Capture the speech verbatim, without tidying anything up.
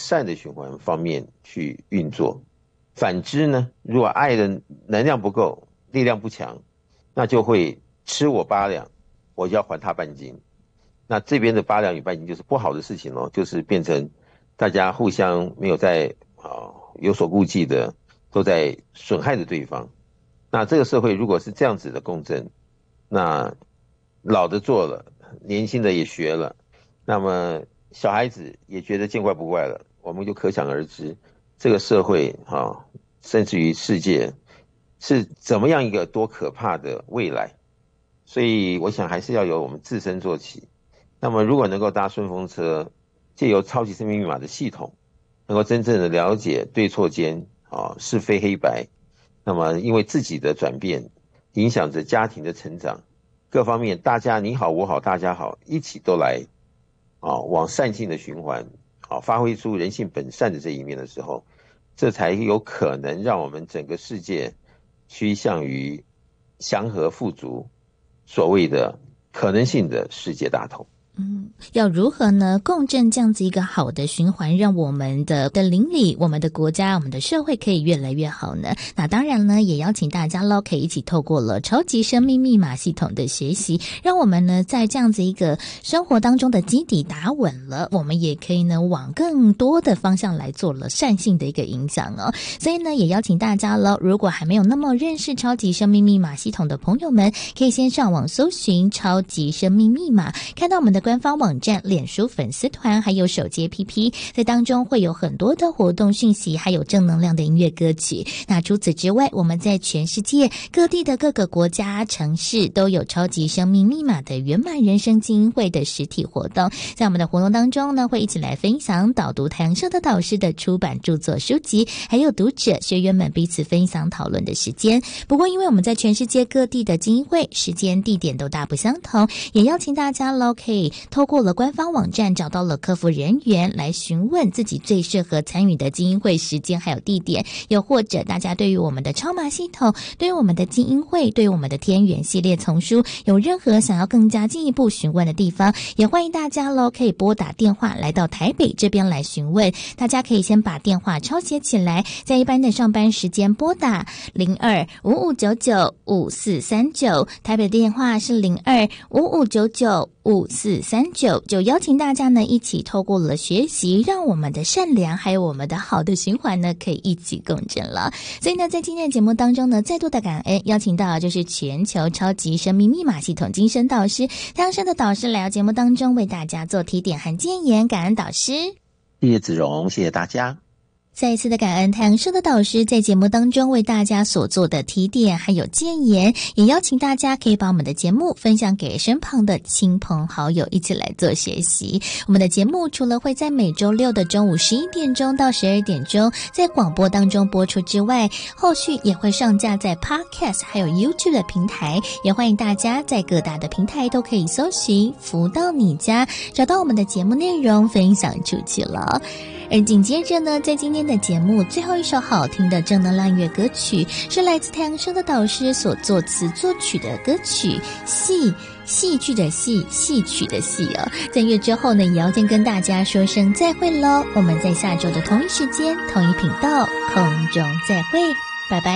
善的循环方面去运作。反之呢，如果爱的能量不够，力量不强，那就会吃我八两，我就要还他半斤。那这边的八两与半斤就是不好的事情咯，就是变成大家互相没有在啊有所顾忌的，都在损害着对方。那这个社会如果是这样子的共振，那老的做了，年轻的也学了，那么小孩子也觉得见怪不怪了，我们就可想而知这个社会啊，甚至于世界是怎么样一个多可怕的未来。所以我想还是要由我们自身做起。那么如果能够搭顺风车，借由超级生命密码的系统，能够真正的了解对错间啊是非黑白，那么因为自己的转变影响着家庭的成长，各方面大家你好我好大家好，一起都来啊往善性的循环啊发挥出人性本善的这一面的时候，这才有可能让我们整个世界趋向于祥和富足，所谓的可能性的世界大同。 嗯，要如何呢共振这样子一个好的循环，让我们的的邻里、我们的国家、我们的社会可以越来越好呢？那当然呢，也邀请大家咯，可以一起透过了超级生命密码系统的学习，让我们呢在这样子一个生活当中的基底打稳了，我们也可以呢往更多的方向来做了善性的一个影响哦。所以呢，也邀请大家咯，如果还没有那么认识超级生命密码系统的朋友们，可以先上网搜寻超级生命密码，看到我们的官方网站、脸书粉丝团还有手机 A P P， 在当中会有很多的活动讯息，还有正能量的音乐歌曲。那除此之外，我们在全世界各地的各个国家城市都有超级生命密码的圆满人生精英会的实体活动。在我们的活动当中呢，会一起来分享导读太阳社的导师的出版著作书籍，还有读者学员们彼此分享讨论的时间。不过因为我们在全世界各地的精英会时间地点都大不相同，也邀请大家咯可以透过了官方网站找到了客服人员来询问自己最适合参与的精英会时间还有地点，又或者大家对于我们的超码系统、对于我们的精英会、对于我们的天元系列丛书有任何想要更加进一步询问的地方，也欢迎大家咯可以拨打电话来到台北这边来询问。大家可以先把电话抄写起来，在一般的上班时间拨打零二五五九九五四三九，台北的电话是零二五五九九五四三九，就邀请大家呢一起透过了学习，让我们的善良还有我们的好的循环呢可以一起共振了。所以呢，在今天的节目当中呢，再度的感恩邀请到就是全球超级生命密码系统精神导师太阳社的导师来到节目当中为大家做提点和建言，感恩导师。 谢谢子荣，谢谢大家。 再一次的感恩太阳社的导师在节目当中为大家所做的提点还有建言，也邀请大家可以把我们的节目分享给身旁的亲朋好友一起来做学习。我们的节目除了会在每周六的中午十一点钟到十二点钟在广播当中播出之外，后续也会上架在 Podcast 还有 YouTube 的平台，也欢迎大家在各大的平台都可以搜寻福到你家，找到我们的节目内容分享出去了。而紧接着呢，在今天的节目最后一首好听的正能量乐歌曲是来自太阳社的导师所作词作曲的歌曲戏，戏剧的戏，戏曲的戏哦。在乐之后呢，也要先跟大家说声再会咯，我们在下周的同一时间同一频道空中再会，拜拜。